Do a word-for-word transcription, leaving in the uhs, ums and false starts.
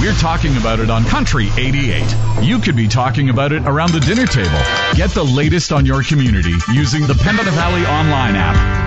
we're talking about it on Country eighty-eight. You could be talking about it around the dinner table. Get the latest on your community using the Pembina Valley online app.